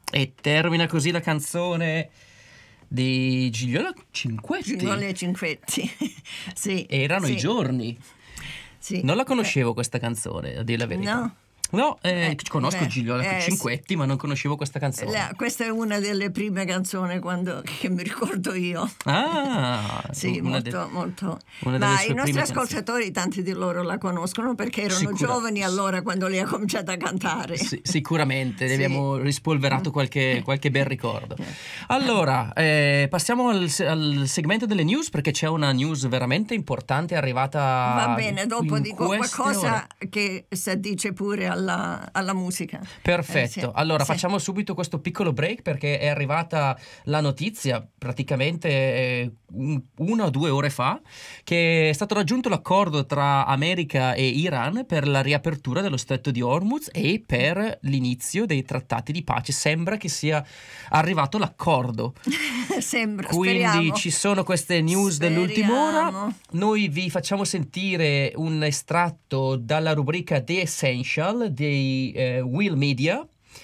E termina così la canzone di Gigliola Cinquetti. Gigliola Cinquetti, sì. Erano sì. i giorni. Sì. Non la conoscevo questa canzone, a dire la verità. No? No, conosco Gigliola Cinquetti, ma non conoscevo questa canzone. Questa è una delle prime canzoni che mi ricordo io. Ah, sì, molto. Una ma i nostri ascoltatori, tanti di loro la conoscono perché erano giovani allora quando lei ha cominciato a cantare. Sicuramente, ne abbiamo rispolverato qualche bel ricordo. Allora, passiamo al segmento delle news, perché c'è una news veramente importante arrivata. Va bene, dopo dico qualcosa che si addice pure alla musica. Perfetto, sì, allora facciamo subito questo piccolo break, perché è arrivata la notizia praticamente 1 o 2 ore fa che è stato raggiunto l'accordo tra America e Iran per la riapertura dello stretto di Hormuz e per l'inizio dei trattati di pace. Sembra che sia arrivato l'accordo. Sembra, quindi speriamo. Ci sono queste news dell'ultima ora. Noi vi facciamo sentire un estratto dalla rubrica The Essential dei Will Media,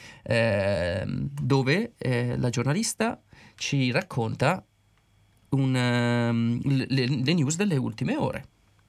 dove la giornalista ci racconta le news delle ultime ore.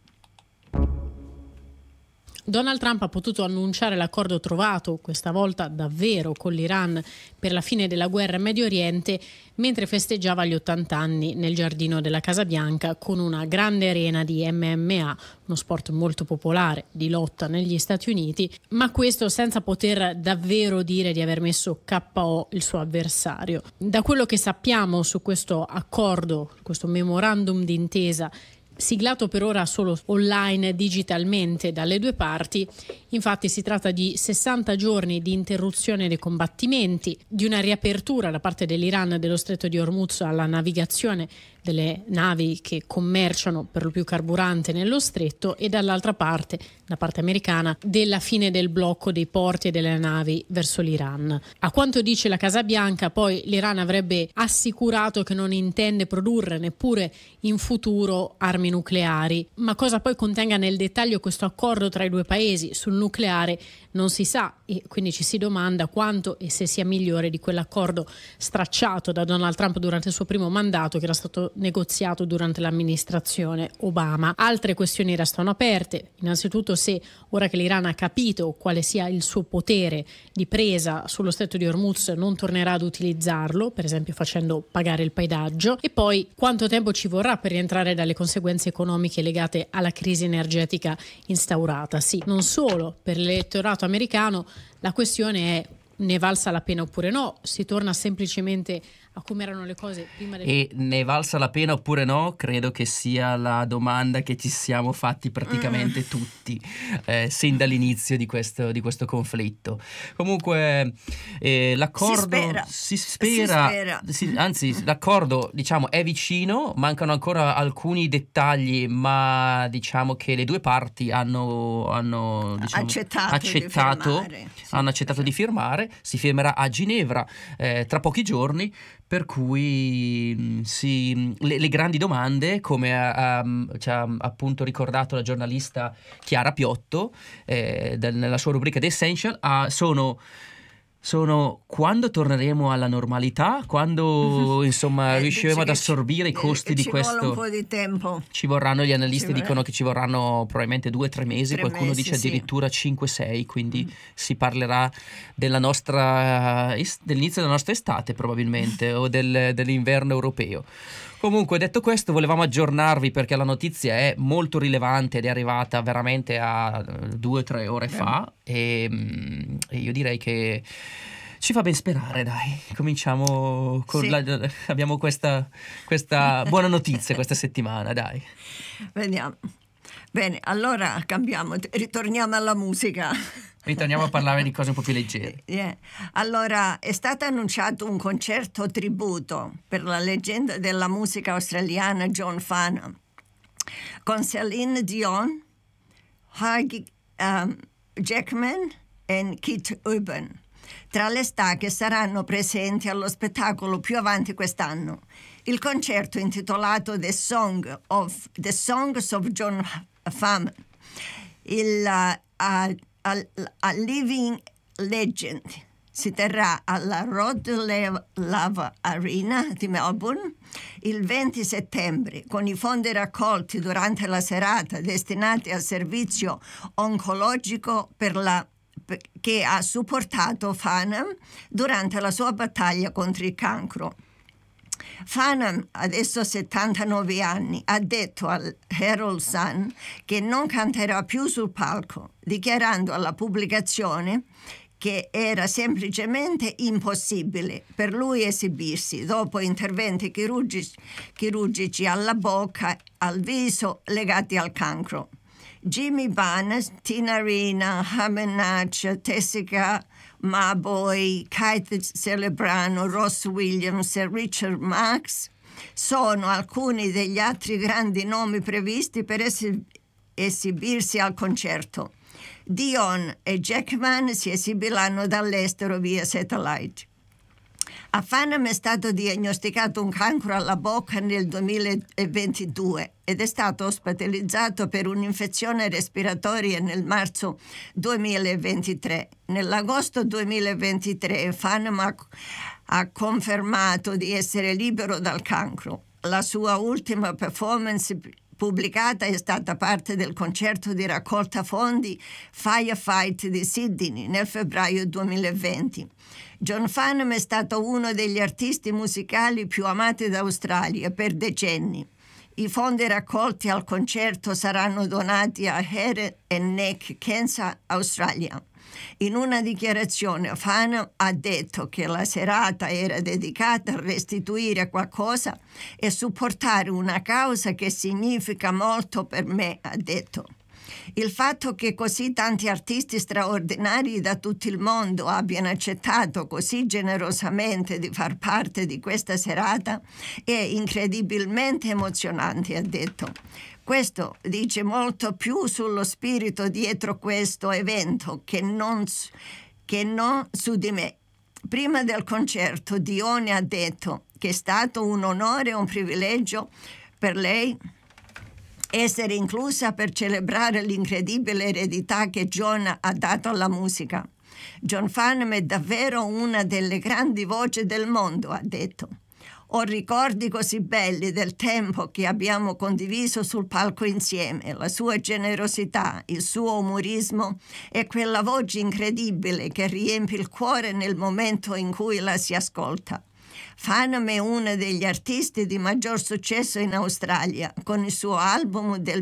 Donald Trump ha potuto annunciare l'accordo trovato, questa volta davvero con l'Iran, per la fine della guerra in Medio Oriente, mentre festeggiava gli 80 anni nel giardino della Casa Bianca con una grande arena di MMA, uno sport molto popolare di lotta negli Stati Uniti, ma questo senza poter davvero dire di aver messo KO il suo avversario. Da quello che sappiamo su questo accordo, questo memorandum d'intesa, siglato per ora solo online digitalmente dalle due parti, infatti si tratta di 60 giorni di interruzione dei combattimenti, di una riapertura da parte dell'Iran dello stretto di Hormuz alla navigazione delle navi che commerciano per lo più carburante nello stretto, e dall'altra parte, da parte americana, della fine del blocco dei porti e delle navi verso l'Iran. A quanto dice la Casa Bianca, poi l'Iran avrebbe assicurato che non intende produrre neppure in futuro armi nucleari, ma cosa poi contenga nel dettaglio questo accordo tra i due paesi sul nucleare non si sa, e quindi ci si domanda quanto e se sia migliore di quell'accordo stracciato da Donald Trump durante il suo primo mandato, che era stato negoziato durante l'amministrazione Obama. Altre questioni restano aperte, innanzitutto se, ora che l'Iran ha capito quale sia il suo potere di presa sullo stretto di Hormuz, non tornerà ad utilizzarlo, per esempio facendo pagare il pedaggio, e poi quanto tempo ci vorrà per rientrare dalle conseguenze economiche legate alla crisi energetica instauratasi. Non solo per l'elettorato americano, la questione è: ne valsa la pena oppure no? Si torna semplicemente a come erano le cose prima del... E ne valsa la pena oppure no? Credo che sia la domanda che ci siamo fatti praticamente tutti sin dall'inizio di questo conflitto. Comunque l'accordo si spera. Anzi, l'accordo, diciamo, è vicino, mancano ancora alcuni dettagli, ma diciamo che le due parti hanno accettato di firmare. Si firmerà a Ginevra tra pochi giorni, per cui le grandi domande, come ci ha appunto ricordato la giornalista Chiara Piotto nella sua rubrica The Essential, sono quando torneremo alla normalità, quando insomma riusciremo ad assorbire i costi di questo. Ci vuole un po' di tempo. Ci vorranno, gli analisti dicono che ci vorranno probabilmente 2 o 3 mesi, qualcuno dice addirittura 5-6, quindi si parlerà dell'inizio della nostra estate probabilmente o dell'inverno europeo. Comunque, detto questo, volevamo aggiornarvi perché la notizia è molto rilevante ed è arrivata veramente a 2 o 3 ore fa, e io direi che ci fa ben sperare, dai. Cominciamo con abbiamo questa buona notizia questa settimana, dai. Vediamo. Bene, allora cambiamo, ritorniamo alla musica. Ritorniamo a parlare di cose un po' più leggere. Allora, è stato annunciato un concerto tributo per la leggenda della musica australiana John Farnham, con Celine Dion, Hugh Jackman e Keith Urban, tra le star che saranno presenti allo spettacolo più avanti quest'anno. Il concerto, intitolato The Songs of John Farnham, a living legend, si terrà alla Rod Laver Arena di Melbourne il 20 settembre, con i fondi raccolti durante la serata destinati al servizio oncologico che ha supportato Phantom durante la sua battaglia contro il cancro. Phantom, adesso 79 anni, ha detto al Herald Sun che non canterà più sul palco, dichiarando alla pubblicazione che era semplicemente impossibile per lui esibirsi dopo interventi chirurgici alla bocca, al viso legati al cancro. Jimmy Barnes, Tina Arena, Hammond Natch, Tessica Maboi, Kate Celebrano, Ross Williams e Richard Marx sono alcuni degli altri grandi nomi previsti per esibirsi al concerto. Dion e Jackman si esibiranno dall'estero via satellite. A Phantom è stato diagnosticato un cancro alla bocca nel 2022 ed è stato ospedalizzato per un'infezione respiratoria nel marzo 2023. Nell'agosto 2023 Phantom ha confermato di essere libero dal cancro. La sua ultima performance pubblicata è stata parte del concerto di raccolta fondi Firefight di Sydney nel febbraio 2020. John Phantom è stato uno degli artisti musicali più amati d'Australia per decenni. I fondi raccolti al concerto saranno donati a Head and Neck Cancer Australia. In una dichiarazione Phantom ha detto che la serata era dedicata a restituire qualcosa e supportare una causa che significa molto per me, ha detto. Il fatto che così tanti artisti straordinari da tutto il mondo abbiano accettato così generosamente di far parte di questa serata è incredibilmente emozionante, ha detto. Questo dice molto più sullo spirito dietro questo evento che non su di me. Prima del concerto Dione ha detto che è stato un onore e un privilegio per lei essere inclusa per celebrare l'incredibile eredità che John ha dato alla musica. John Phantom è davvero una delle grandi voci del mondo, ha detto. Ho ricordi così belli del tempo che abbiamo condiviso sul palco insieme, la sua generosità, il suo umorismo e quella voce incredibile che riempie il cuore nel momento in cui la si ascolta. Phantom è uno degli artisti di maggior successo in Australia, con il suo album del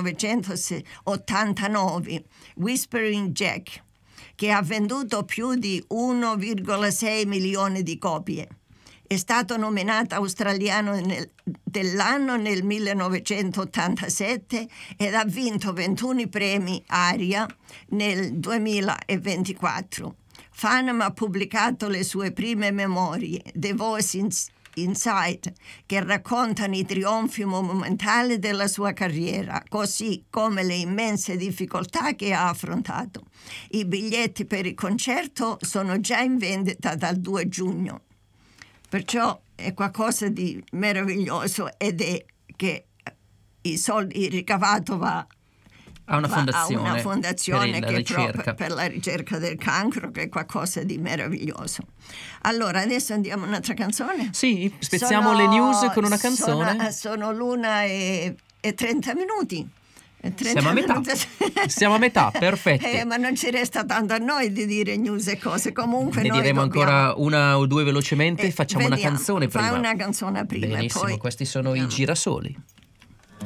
1989, Whispering Jack, che ha venduto più di 1,6 milioni di copie. È stato nominato australiano dell'anno nel 1987 ed ha vinto 21 premi ARIA nel 2024. Phantom ha pubblicato le sue prime memorie, The Voice Inside, che raccontano i trionfi monumentali della sua carriera, così come le immense difficoltà che ha affrontato. I biglietti per il concerto sono già in vendita dal 2 giugno. Perciò è qualcosa di meraviglioso ed è che il ricavato va a una fondazione per per la ricerca del cancro, che è qualcosa di meraviglioso. Allora, adesso andiamo a un'altra canzone? Sì, spezziamo le news con una canzone. Sono l'1:30 minuti. Siamo a metà, perfetto. Ma non ci resta tanto a noi di dire news e cose. Comunque ne diremo ancora una o due velocemente. Facciamo una canzone prima. Fai una canzone prima. Benissimo, e poi questi sono i Girasoli.